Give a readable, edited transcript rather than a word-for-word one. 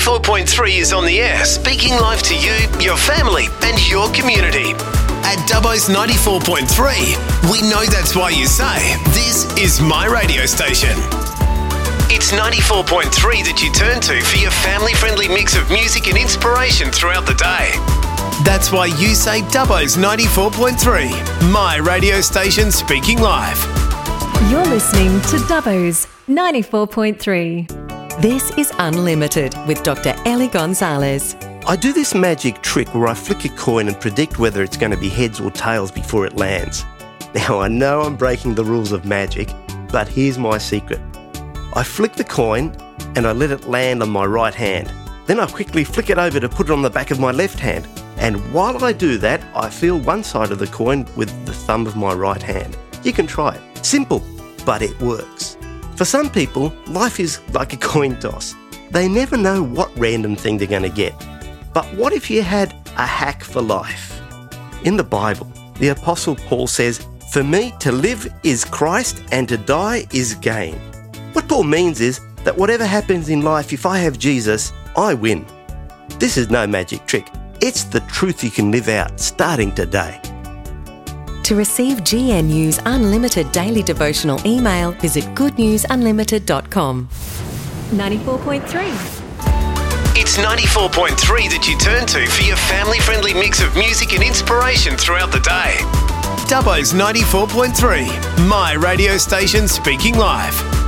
4.3 is on the air, speaking live to you, your family and your community. At Dubbo's 94.3, we know that's why you say, this is my radio station. It's 94.3 that you turn to for your family-friendly mix of music and inspiration throughout the day. That's why you say Dubbo's 94.3, my radio station speaking live. You're listening to Dubbo's 94.3. This is Unlimited with Dr. Ellie Gonzalez. I do this magic trick where I flick a coin and predict whether it's going to be heads or tails before it lands. Now, I know I'm breaking the rules of magic, but here's my secret. I flick the coin and I let it land on my right hand. Then I quickly flick it over to put it on the back of my left hand. And while I do that, I feel one side of the coin with the thumb of my right hand. You can try it. Simple, but it works. For some people, life is like a coin toss. They never know what random thing they're going to get. But what if you had a hack for life? In the Bible, the Apostle Paul says, "For me to live is Christ and to die is gain." What Paul means is that whatever happens in life, if I have Jesus, I win. This is no magic trick. It's the truth you can live out starting today. To receive GNU's Unlimited Daily Devotional email, visit goodnewsunlimited.com. 94.3. It's 94.3 that you turn to for your family-friendly mix of music and inspiration throughout the day. Dubbo's 94.3, my radio station speaking live.